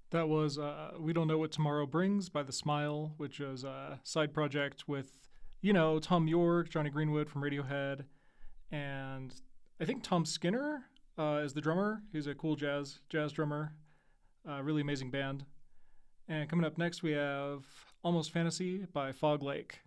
That was We Don't Know What Tomorrow Brings by The Smile, which is a side project with, Tom York, Johnny Greenwood from Radiohead, and I think Tom Skinner is the drummer. He's a cool jazz drummer. Really amazing band. And coming up next, we have Almost Fantasy by Fog Lake.